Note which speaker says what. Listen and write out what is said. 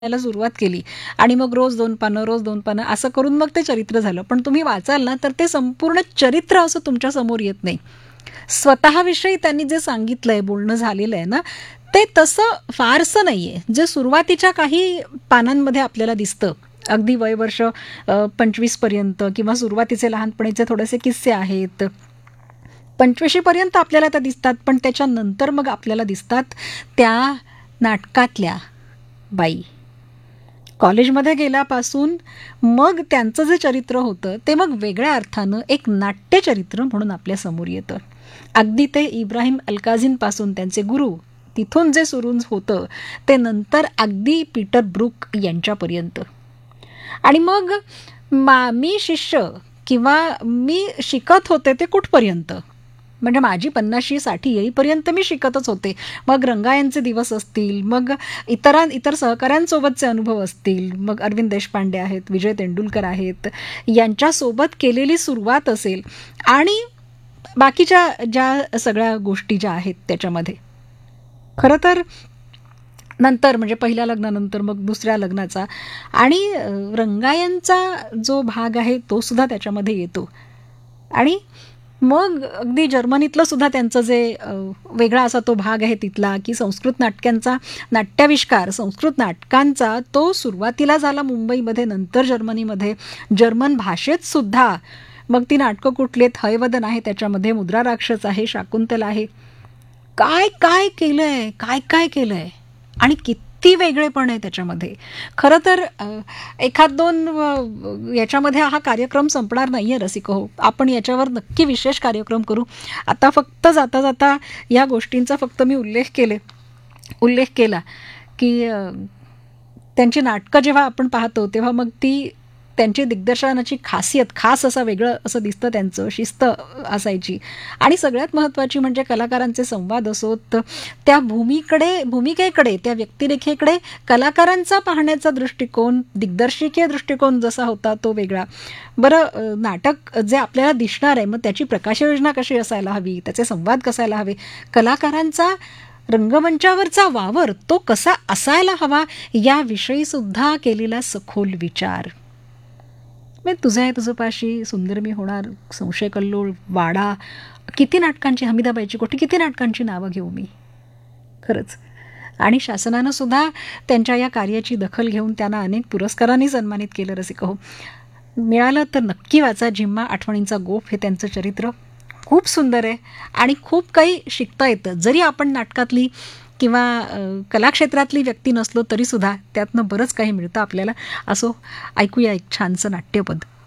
Speaker 1: लिहायला सुरुवात केली आणि मग रोज 2 पानं, रोज 2 पानं असं करून मग ते चरित्र झालं. पण तुम्ही वाचाल ना तर ते संपूर्ण चरित्र असं तुमच्या समोर येत नाही. स्वतःविषयी त्यांनी जे सांगितलंय, बोलणं झालेलं आहे ना, ते तसं फारसं नाहीये. जे सुरुवातीच्या काही पानांमध्ये आपल्याला दिसतं, अगदी वयवर्ष 25 पर्यंत किंवा सुरुवातीचे लहानपणीचे थोडेसे किस्से आहेत. 25 पर्यंत आपल्याला त्या दिसतात, पण त्याच्यानंतर मग आपल्याला दिसतात त्या नाटकातल्या बाई. कॉलेजमध्ये गेल्यापासून मग त्यांचं जे चरित्र होतं ते मग वेगळ्या अर्थानं एक नाट्यचरित्र म्हणून आपल्या समोर येतं. अगदी ते इब्राहिम अल्काझींपासून त्यांचे गुरु तिथून जे सुरू होतं ते नंतर अगदी पीटर ब्रूक यांच्यापर्यंत. आणि मग मी शिष्य किंवा मी शिकत होते ते कुठपर्यंत, म्हणजे माझी 50-60 येईपर्यंत मी शिकतच होते. मग रंगायनचे दिवस असतील, मग इतर सहकाऱ्यांसोबतचे अनुभव असतील, मग अरविंद देशपांडे आहेत, विजय तेंडुलकर आहेत, यांच्यासोबत केलेली सुरुवात असेल आणि बाकीच्या ज्या सगळ्या गोष्टी ज्या आहेत त्याच्यामध्ये. खरं तर नंतर म्हणजे पहिल्या लग्नानंतर मग दुसऱ्या लग्नाचा आणि रंगायनचा जो भाग आहे तो सुद्धा त्याच्यामध्ये येतो. आणि मग अगदी जर्मनीतलं सुद्धा त्यांचं जे वेगळा असा तो भाग आहे तिथला, की संस्कृत नाटकांचा नाट्याविष्कार, संस्कृत नाटकांचा तो सुरुवातीला झाला मुंबईमध्ये, नंतर जर्मनीमध्ये, जर्मन भाषेत सुद्धा. मग ती नाटकं कुठली आहेत? हयवदन आहे, त्याच्यामध्ये मुद्रा राक्षस आहे, शाकुंतला आहे. काय काय केलंय, काय काय केलंय आणि किती वेगळेपण आहे त्याच्यामध्ये. खरं तर एखाद दोन याच्यामध्ये हा कार्यक्रम संपणार नाहीये रसिक हो. आपण याच्यावर नक्की विशेष कार्यक्रम करू. आता फक्त जाता जाता या गोष्टींचा फक्त मी उल्लेख केला की त्यांची नाटकं जेव्हा आपण पाहतो तेव्हा मग ती त्यांची दिग्दर्शनाची खासियत, खास असं वेगळं असं दिसतं त्यांचं, शिस्त असायची. आणि सगळ्यात महत्त्वाची म्हणजे कलाकारांचे संवाद असोत, त्या भूमिकेकडे, त्या व्यक्तिरेखेकडे कलाकारांचा पाहण्याचा दृष्टिकोन, दिग्दर्शकीय दृष्टिकोन जसा होता तो वेगळा. बरं, नाटक जे आपल्याला दिसणार आहे मग त्याची प्रकाशयोजना कशी असायला हवी, त्याचे संवाद कसायला हवे, कलाकारांचा रंगमंचावरचा वावर तो कसा असायला हवा, याविषयी सुद्धा केलेला सखोल विचार. मी तुझं पाशी, सुंदर मी होणार, संशय कल्लोळ, वाडा, किती नाटकांची, हमीदाबाईची कोठी, किती नाटकांची नावं घेऊ मी खरंच. आणि शासनानं सुद्धा त्यांच्या या कार्याची दखल घेऊन त्यांना अनेक पुरस्कारांनी सन्मानित केलं रसिक हो. मिळालं तर नक्की वाचा. जिम्मा आठवणींचा गोफ हे त्यांचं चरित्र खूप सुंदर आहे आणि खूप काही शिकता येतं. जरी आपण नाटकातली किंवा कलाक्षेत्रातली व्यक्ती नसलो तरीसुद्धा त्यातनं बरंच काही मिळतं आपल्याला. असो, ऐकूया एक छानसं नाट्यपद.